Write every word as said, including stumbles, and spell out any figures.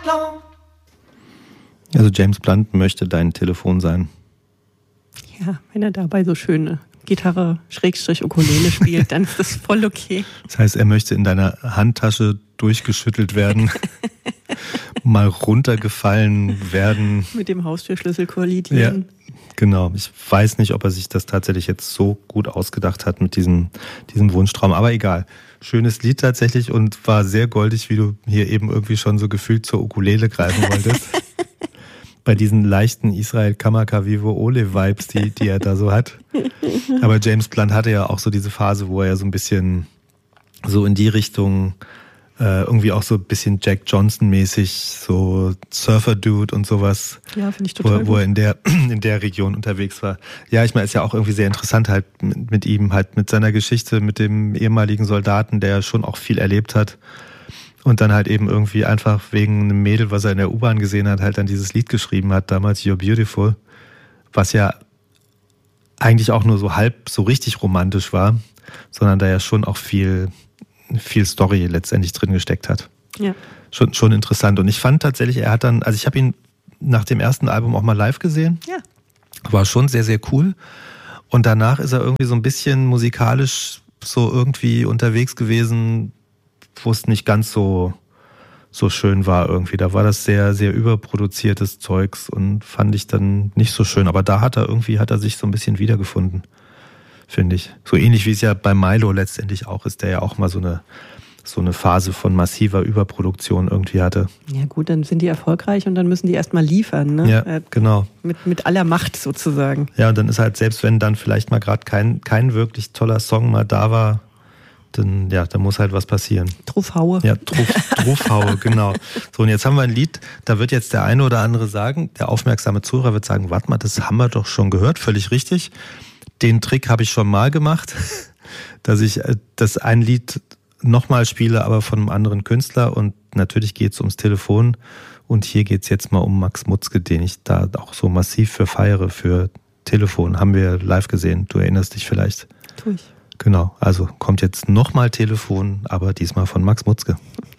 Also James Blunt möchte dein Telefon sein. Ja, wenn er dabei so schöne Gitarre Schrägstrich Ukulele spielt, dann ist das voll okay. Das heißt, er möchte in deiner Handtasche durchgeschüttelt werden, mal runtergefallen werden. Mit dem Haustürschlüssel kollidieren. Ja, genau. Ich weiß nicht, ob er sich das tatsächlich jetzt so gut ausgedacht hat mit diesem, diesem Wunschtraum. Aber egal. Schönes Lied tatsächlich und war sehr goldig, wie du hier eben irgendwie schon so gefühlt zur Ukulele greifen wolltest. Bei diesen leichten Israel Kamakawiwo Ole Vibes, die, die er da so hat. Aber James Blunt hatte ja auch so diese Phase, wo er ja so ein bisschen so in die Richtung äh, irgendwie auch so ein bisschen Jack Johnson-mäßig, so Surfer-Dude und sowas. Ja, finde ich total wo, wo er in der, in der Region unterwegs war. Ja, ich meine, ist ja auch irgendwie sehr interessant halt mit, mit ihm, halt mit seiner Geschichte, mit dem ehemaligen Soldaten, der schon auch viel erlebt hat. Und dann halt eben irgendwie einfach wegen einem Mädel, was er in der U-Bahn gesehen hat, halt dann dieses Lied geschrieben hat, damals You're Beautiful, was ja eigentlich auch nur so halb so richtig romantisch war, sondern da ja schon auch viel, viel Story letztendlich drin gesteckt hat. Ja. Schon, schon interessant. Und ich fand tatsächlich, er hat dann, also ich habe ihn nach dem ersten Album auch mal live gesehen. Ja. War schon sehr, sehr cool. Und danach ist er irgendwie so ein bisschen musikalisch so irgendwie unterwegs gewesen, wo es nicht ganz so, so schön war irgendwie. Da war das sehr, sehr überproduziertes Zeugs und fand ich dann nicht so schön. Aber da hat er irgendwie, hat er sich so ein bisschen wiedergefunden, finde ich. So ähnlich wie es ja bei Milo letztendlich auch ist, der ja auch mal so eine, so eine Phase von massiver Überproduktion irgendwie hatte. Ja gut, dann sind die erfolgreich und dann müssen die erstmal liefern, ne? Ja, äh, genau. Mit, mit aller Macht sozusagen. Ja, und dann ist halt, selbst wenn dann vielleicht mal gerade kein, kein wirklich toller Song mal da war, dann, ja, da muss halt was passieren. Truffhaue. Ja, Truff, Truffhaue, genau. So, und jetzt haben wir ein Lied, da wird jetzt der eine oder andere sagen, der aufmerksame Zuhörer wird sagen, warte mal, das haben wir doch schon gehört, völlig richtig. Den Trick habe ich schon mal gemacht, dass ich das ein Lied nochmal spiele, aber von einem anderen Künstler und natürlich geht es ums Telefon und hier geht es jetzt mal um Max Mutzke, den ich da auch so massiv für feiere, für Telefon. Haben wir live gesehen, du erinnerst dich vielleicht. Tu ich. Genau, also kommt jetzt nochmal Telefon, aber diesmal von Max Mutzke.